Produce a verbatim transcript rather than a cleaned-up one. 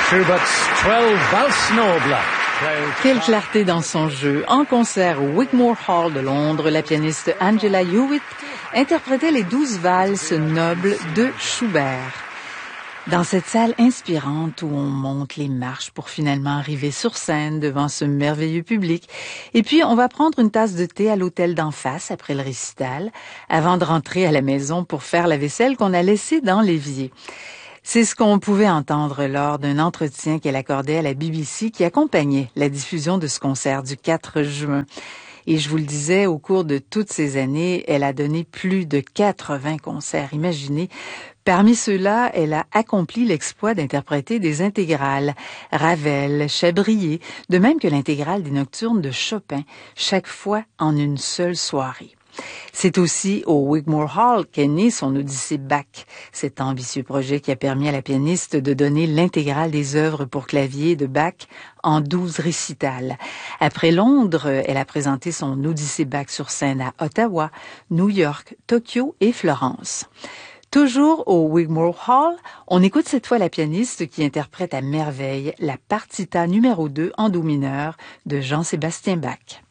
Schubert's twelve Valses Nobles. Quelle clarté dans son jeu. En concert au Wigmore Hall de Londres, la pianiste Angela Hewitt interprétait les douze valses nobles de Schubert. Dans cette salle inspirante où on monte les marches pour finalement arriver sur scène devant ce merveilleux public. Et puis, on va prendre une tasse de thé à l'hôtel d'en face après le récital, avant de rentrer à la maison pour faire la vaisselle qu'on a laissée dans l'évier. C'est ce qu'on pouvait entendre lors d'un entretien qu'elle accordait à la B B C qui accompagnait la diffusion de ce concert du quatre juin. Et je vous le disais, au cours de toutes ces années, elle a donné plus de quatre-vingts concerts. Imaginez, parmi ceux-là, elle a accompli l'exploit d'interpréter des intégrales, Ravel, Chabrier, de même que l'intégrale des Nocturnes de Chopin, chaque fois en une seule soirée. C'est aussi au Wigmore Hall qu'est né son Odyssée Bach, cet ambitieux projet qui a permis à la pianiste de donner l'intégrale des œuvres pour clavier de Bach en douze récitals. Après Londres, elle a présenté son Odyssée Bach sur scène à Ottawa, New York, Tokyo et Florence. Toujours au Wigmore Hall, on écoute cette fois la pianiste qui interprète à merveille la partita numéro deux en do mineur de Jean-Sébastien Bach.